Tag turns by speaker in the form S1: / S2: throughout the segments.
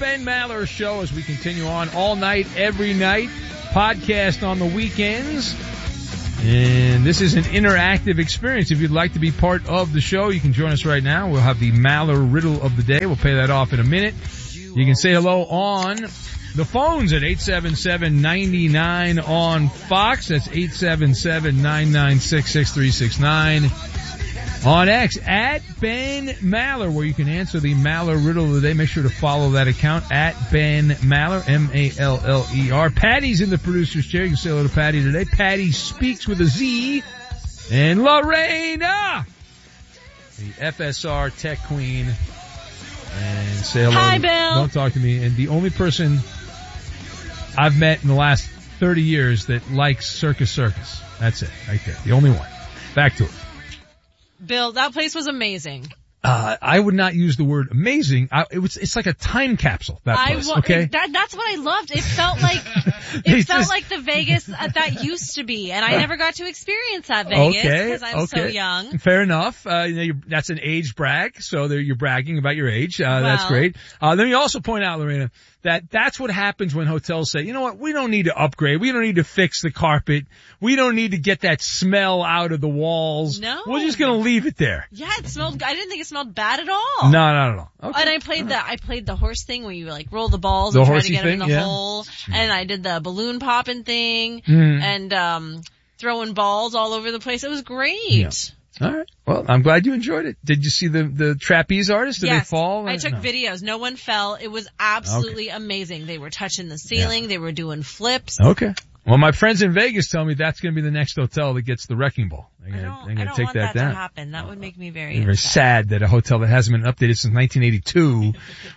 S1: Ben Maller Show as we continue on all night, every night. Podcast on the weekends. And this is an interactive experience. If you'd like to be part of the show, you can join us right now. We'll have the Maller Riddle of the Day. We'll pay that off in a minute. You can say hello on the phones at 877-99 on Fox. That's 877-996-6369. On X, at Ben Maller, where you can answer the Maller Riddle of the Day. Make sure to follow that account, at Ben Maller, M-A-L-L-E-R. Patty's in the producer's chair. You can say hello to Patty today. Patty speaks with a Z. And Lorena, the FSR tech queen. And say hello.
S2: Hi, Bill.
S1: Don't talk to me. And the only person I've met in the last 30 years that likes Circus Circus. That's it, right there. The only one. Back to it.
S2: Bill, that place was amazing.
S1: I would not use the word amazing. It's like a time capsule, that place, okay?
S2: That's what I loved. It felt like, like the Vegas that used to be, and I never got to experience that Vegas because I'm so young.
S1: Fair enough. That's an age brag, so you're bragging about your age. That's great. Let me also point out, Lorena, that's what happens when hotels say, you know what, we don't need to upgrade. We don't need to fix the carpet. We don't need to get that smell out of the walls.
S2: No.
S1: We're just gonna leave it there.
S2: Yeah, it smelled, I didn't think it smelled bad at all.
S1: No, not at all. Okay.
S2: And I played the horse thing where you like roll the balls and try to get them in the hole. And I did the balloon popping thing and, throwing balls all over the place. It was great.
S1: Yeah. All right. Well, I'm glad you enjoyed it. Did you see the trapeze artists? Did they fall?
S2: I took videos. No one fell. It was absolutely amazing. They were touching the ceiling. Yeah. They were doing flips.
S1: Okay. Well, my friends in Vegas tell me that's going to be the next hotel that gets the wrecking ball. They're going to take that down.
S2: To happen. That would make me very
S1: sad that a hotel that hasn't been updated since 1982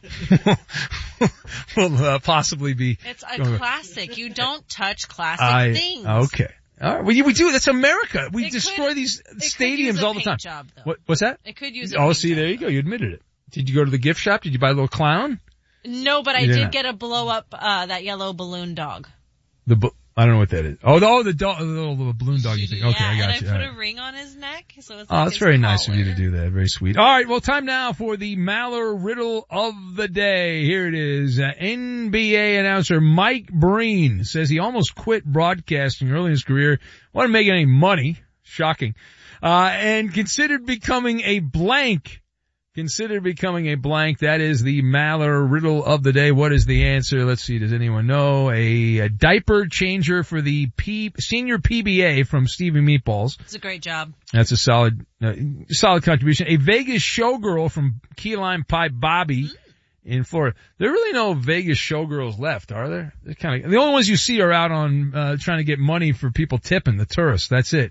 S1: will possibly be.
S2: It's a classic. You don't touch classic things.
S1: Okay. All right. Well, we do. That's America. We destroy these stadiums all the time.
S2: Job,
S1: what's that?
S2: It could use a paint job,
S1: there you go. You admitted it. Did you go to the gift shop? Did you buy a little clown?
S2: No, but I did get a blow up, that yellow balloon dog.
S1: I don't know what that is. Oh, the little balloon dog you think. Okay, I got you.
S2: And I put a ring on his neck, so it's
S1: that's very nice of you to do that. Very sweet. All right, well, time now for the Maller Riddle of the Day. Here it is. NBA announcer Mike Breen says he almost quit broadcasting early in his career. Wasn't making any money. Shocking. And considered becoming a blank. That is the Maller Riddle of the Day. What is the answer? Let's see. Does anyone know? A diaper changer for the senior PBA from Stevie Meatballs.
S2: It's a great job.
S1: That's a solid contribution. A Vegas showgirl from Key Lime Pie Bobby in Florida. There are really no Vegas showgirls left, are there? They're the only ones you see are out on, trying to get money for people tipping, the tourists. That's it.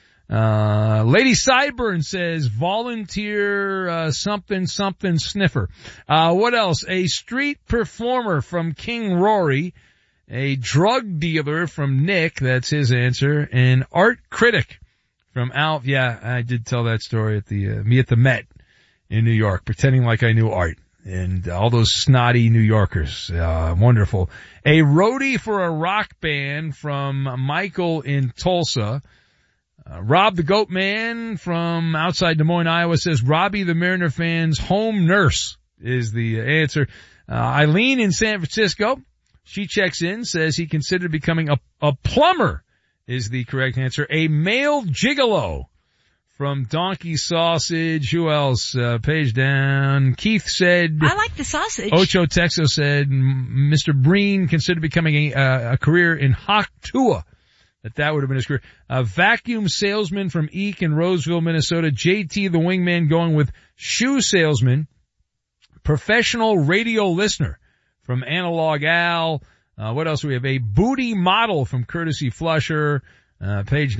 S1: Lady Sideburn says volunteer, something sniffer. What else? A street performer from King Rory. A drug dealer from Nick. That's his answer. An art critic from Alf. Yeah, I did tell that story at me at the Met in New York, pretending like I knew art. And all those snotty New Yorkers. Wonderful. A roadie for a rock band from Michael in Tulsa. Rob the Goat Man from outside Des Moines, Iowa says Robbie the Mariner fan's home nurse is the answer. Eileen in San Francisco, she checks in, says he considered becoming a plumber is the correct answer. A male gigolo from Donkey Sausage. Who else? Page down. Keith said,
S2: I like the sausage.
S1: Ocho Texas said Mr. Breen considered becoming a career in Hawk Tua. That would have been his career. A vacuum salesman from Eek in Roseville, Minnesota. JT the Wingman going with shoe salesman. Professional radio listener from Analog Al. What else do we have? A booty model from Courtesy Flusher. Page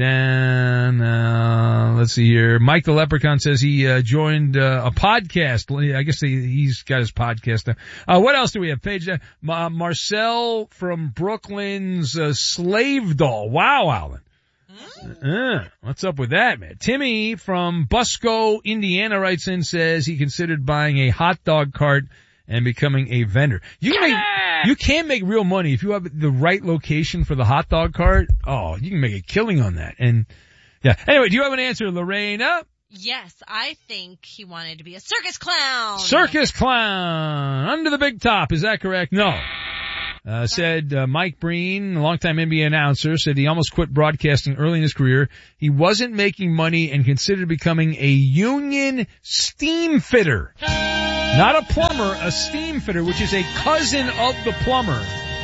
S1: down. Let's see here. Mike the Leprechaun says he joined a podcast. I guess he's got his podcast now. What else do we have? Page down. Marcel from Brooklyn's Slave Doll. Wow, Alan. What's up with that, man? Timmy from Busco, Indiana writes in, says he considered buying a hot dog cart and becoming a vendor. You can make real money if you have the right location for the hot dog cart. Oh, you can make a killing on that. And yeah. Anyway, do you have an answer, Lorena?
S2: Yes, I think he wanted to be a circus clown.
S1: Circus clown! Under the big top, is that correct? No. Said Mike Breen, a longtime NBA announcer, said he almost quit broadcasting early in his career. He wasn't making money and considered becoming a union steam fitter. Not a plumber, a steam fitter, which is a cousin of the plumber.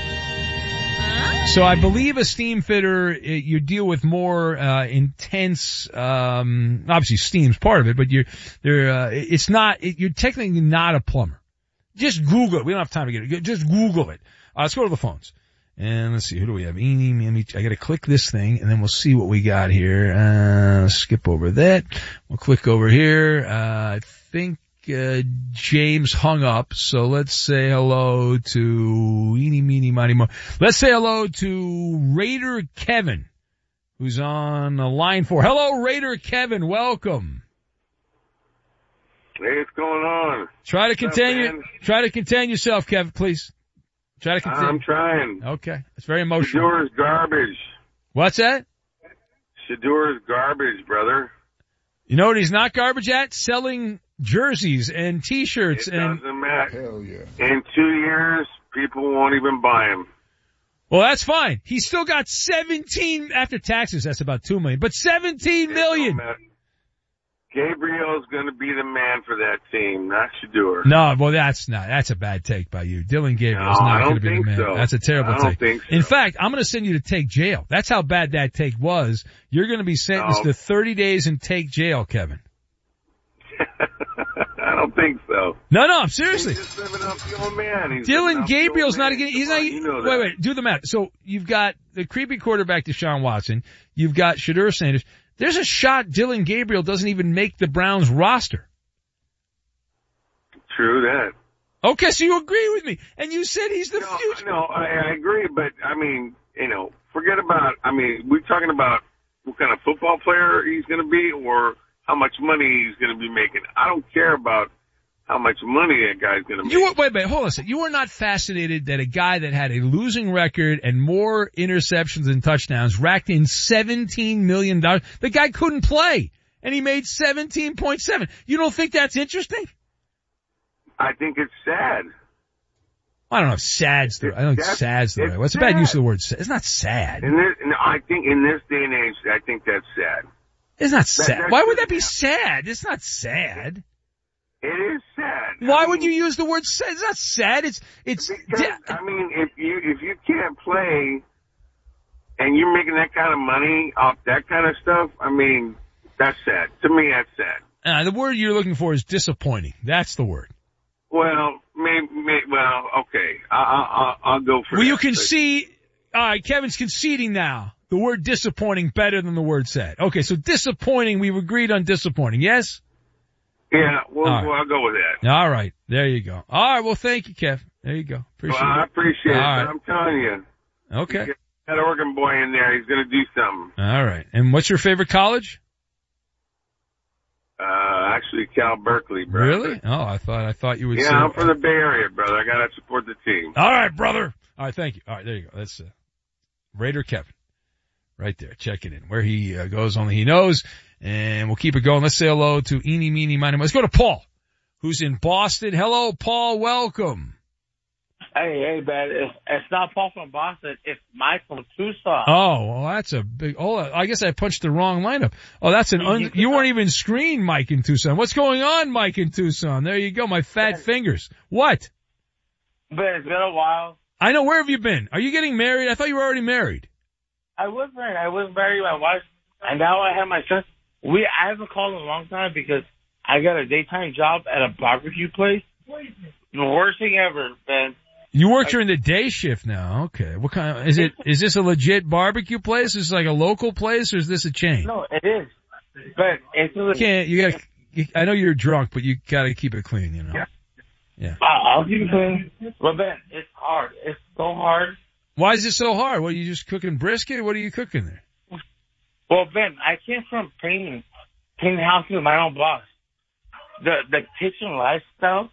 S1: So I believe a steam fitter, you deal with more intense, obviously steam's part of it, but you're technically not a plumber. Just Google it. We don't have time to get it. Just Google it. Let's go to the phones. And let's see, who do we have? I gotta click this thing and then we'll see what we got here. Skip over that. We'll click over here. I think, James hung up. So let's say hello to eeny, meeny, miny, mo. Let's say hello to Raider Kevin, who's on line 4. Hello, Raider Kevin. Welcome.
S3: Hey, what's going on?
S1: Try to contain yourself, Kevin, please. Try to contain.
S3: I'm trying.
S1: Okay. It's very emotional.
S3: Shadur's garbage.
S1: What's that?
S3: Shadur's garbage, brother.
S1: You know what he's not garbage at? Selling jerseys and t-shirts.
S3: It doesn't matter. Hell yeah. In 2 years, people won't even buy him.
S1: Well, that's fine. He's still got 17, after taxes, that's about $2 million, but 17 million.
S3: Gabriel's going to be the man for that team, not Shador.
S1: No, well, that's a bad take by you. Dillon Gabriel's not going to be the man. So. That's a terrible take.
S3: I don't think so.
S1: In fact, I'm going to send you to take jail. That's how bad that take was. You're going to be sentenced to 30 days in take jail, Kevin.
S3: I don't think so.
S1: No, seriously.
S3: He's just living up the old man.
S1: Dillon Gabriel's not again. He's not. Wait, do the math. So you've got the creepy quarterback Deshaun Watson. You've got Shedeur Sanders. There's a shot Dillon Gabriel doesn't even make the Browns roster.
S3: True that.
S1: Okay, so you agree with me. And you said he's the future.
S3: No, I agree, but I mean, forget about, we're talking about what kind of football player he's going to be or how much money he's going to be making. I don't care about how much money that guy's going to make.
S1: Wait, hold on a second. You are not fascinated that a guy that had a losing record and more interceptions than touchdowns racked in $17 million. The guy couldn't play, and he made 17.7. You don't think that's interesting?
S3: I think it's sad.
S1: I don't know if sad's the right. What's a bad use of the word sad? It's not sad.
S3: I think in this day and age, I think that's sad.
S1: It's not sad. Why would that be sad? It's not sad.
S3: It is sad.
S1: Why would you use the word sad? It's not sad. It's.
S3: Because, if you can't play and you're making that kind of money off that kind of stuff, that's sad. To me, that's sad.
S1: The word you're looking for is disappointing. That's the word.
S3: Well, okay. I'll go for it.
S1: Will you concede? All right, Kevin's conceding now. The word disappointing better than the word sad. Okay, so disappointing, we've agreed on disappointing, yes?
S3: Yeah, I'll go with that.
S1: All right, there you go. All right, well, thank you, Kev. There you go. Appreciate it.
S3: I appreciate it.
S1: Right.
S3: I'm telling you.
S1: Okay.
S3: You got an Oregon boy in there. He's going to do something.
S1: All right. And what's your favorite college?
S3: Actually, Cal Berkeley, brother.
S1: Really? Oh, I thought you would say.
S3: Yeah, I'm from the Bay Area, brother. I got to support the team.
S1: All right, brother. All right, thank you. All right, there you go. That's Raider Kevin. Right there. Check it in. Where he goes, only he knows. And we'll keep it going. Let's say hello to eeny, meeny, miny, mo. Let's go to Paul, who's in Boston. Hello, Paul. Welcome.
S4: Hey, man. It's not Paul from Boston. It's Mike from Tucson.
S1: Oh, well, that's a big. Oh, I guess I punched the wrong lineup. Oh, that's you weren't even screened, Mike in Tucson. What's going on, Mike in Tucson? There you go. My fat fingers. What?
S4: But it's been a while.
S1: I know. Where have you been? Are you getting married? I thought you were already married.
S4: I was married. I was married to my wife, and now I have my son. I haven't called in a long time because I got a daytime job at a barbecue place. The worst thing ever, man.
S1: You work during the day shift now. Okay. What kind of, is this a legit barbecue place? Is this like a local place or is this a chain?
S4: No, it is. But it's
S1: I know you're drunk, but you gotta keep it clean, you know? Yeah.
S4: I'll keep it clean. But Ben, it's hard. It's so hard.
S1: Why is it so hard? What, are you just cooking brisket or what are you cooking there?
S4: Well, Ben, I came from painting houses with my own boss. The kitchen lifestyle.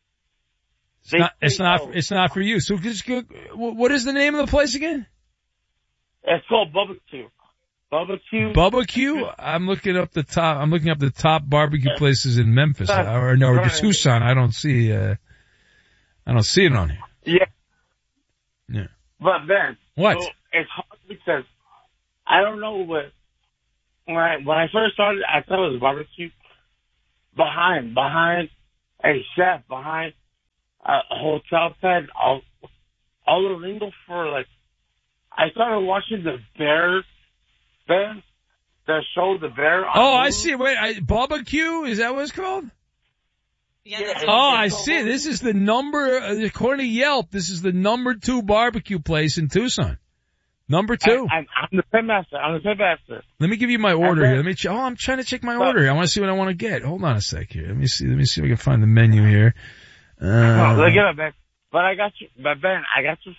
S1: It's not for you. So just go, what is the name of the place again?
S4: It's called Barbecue. Bubba
S1: Q? I'm looking up the top barbecue places in Memphis, or Tucson. I don't see it on here. Yeah.
S4: But Ben.
S1: What?
S4: So it's hard because I don't know what, when I first started, I thought it was barbecue behind a chef, behind a hotel bed, all the lingo for like, I started watching the Bear, the show The Bear.
S1: I see. Wait, barbecue? Is that what it's called?
S2: Yeah.
S1: I see. This is the number, according to Yelp, this is the number 2 barbecue place in Tucson. Number 2.
S4: I'm the pitmaster.
S1: Let me give you my order here. I'm trying to check my order here. I want to see what I want to get. Hold on a sec here. Let me see if I can find the menu here.
S4: Look at it, Ben. But Ben, I got you